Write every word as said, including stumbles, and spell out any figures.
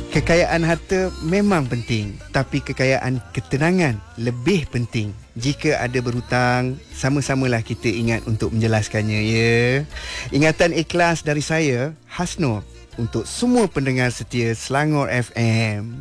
Kekayaan harta memang penting, tapi kekayaan ketenangan lebih penting. Jika ada berhutang, sama-samalah kita ingat untuk menjelaskannya, ya. Ingatan ikhlas dari saya, Hasno, untuk semua pendengar setia Selangor F M.